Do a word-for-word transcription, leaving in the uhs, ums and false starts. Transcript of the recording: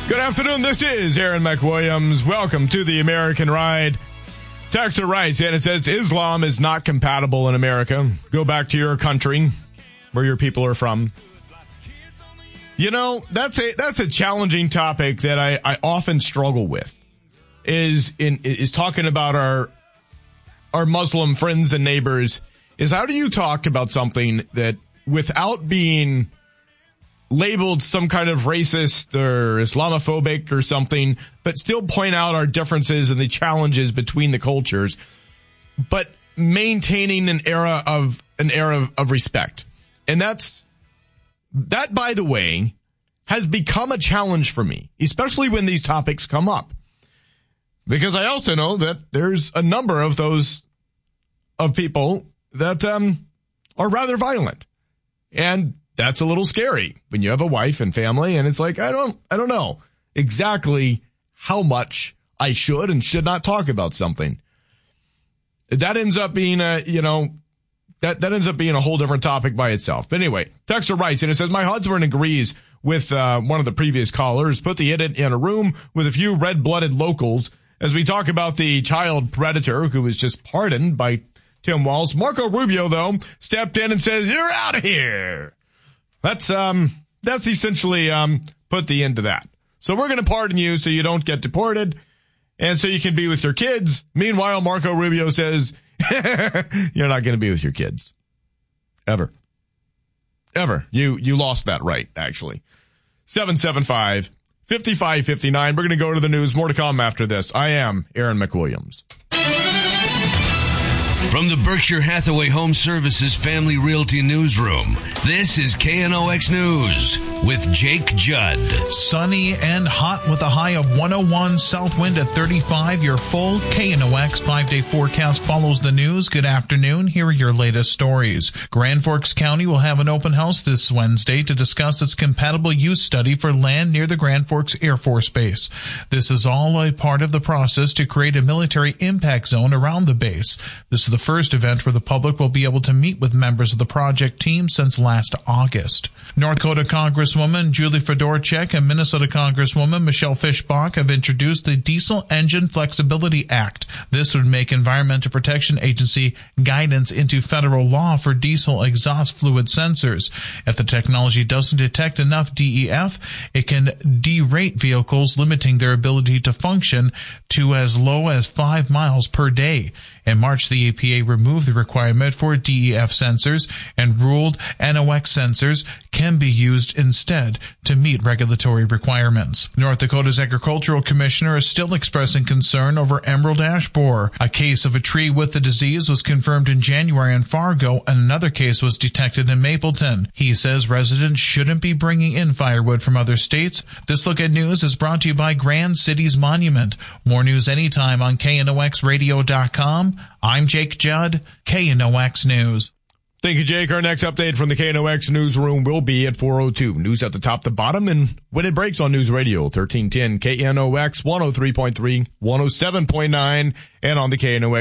Good afternoon. This is Aaron McWilliams. Welcome to the American Ride. Texter writes, and it says, Islam is not compatible in America. Go back to your country, where your people are from. You know, that's a that's a challenging topic that I, I often struggle with, is in is talking about our our Muslim friends and neighbors, is how do you talk about something that without being labeled some kind of racist or Islamophobic or something, but still point out our differences and the challenges between the cultures, but maintaining an era of an era of, of respect. And that's that, by the way, has become a challenge for me, especially when these topics come up, because I also know that there's a number of those of people that um, are rather violent, and that's a little scary when you have a wife and family, and it's like, I don't, I don't know exactly how much I should and should not talk about something. That ends up being a, you know, that, that ends up being a whole different topic by itself. But anyway, Texter writes, and it says, my husband agrees with uh, one of the previous callers, put the idiot in a room with a few red-blooded locals as we talk about the child predator who was just pardoned by Tim Walz. Marco Rubio, though, stepped in and says, you're out of here. That's um that's essentially um put the end to that. So we're going to pardon you so you don't get deported and so you can be with your kids. Meanwhile, Marco Rubio says you're not going to be with your kids. Ever. Ever. You you lost that right, actually. seven seven five, five five five nine. We're going to go to the news. More to come after this. I am Aaron McWilliams. From the Berkshire Hathaway Home Services Family Realty Newsroom, this is K N O X News with Jake Judd. Sunny and hot with a high of one oh one, south wind at thirty-five. Your full K N O X five-day forecast follows the news. Good afternoon. Here are your latest stories. Grand Forks County will have an open house this Wednesday to discuss its compatible use study for land near the Grand Forks Air Force Base. This is all a part of the process to create a military impact zone around the base. This is the first event where the public will be able to meet with members of the project team since last August. North Dakota Congresswoman Julie Fedorchak and Minnesota Congresswoman Michelle Fischbach have introduced the Diesel Engine Flexibility Act. This would make Environmental Protection Agency guidance into federal law for diesel exhaust fluid sensors. If the technology doesn't detect enough D E F, it can derate vehicles, limiting their ability to function to as low as five miles per day. In March, the E P A removed the requirement for D E F sensors and ruled N O X sensors can be used instead to meet regulatory requirements. North Dakota's Agricultural Commissioner is still expressing concern over emerald ash borer. A case of a tree with the disease was confirmed in January in Fargo, and another case was detected in Mapleton. He says residents shouldn't be bringing in firewood from other states. This Look at News is brought to you by Grand Cities Monument. More news anytime on K N O X radio dot com. I'm Jake Judd, K N O X News. Thank you, Jake. Our next update from the K N O X newsroom will be at four oh two. News at the top to bottom, and when it breaks on News Radio, thirteen ten K N O X, one oh three point three, one oh seven point nine, and on the K N O X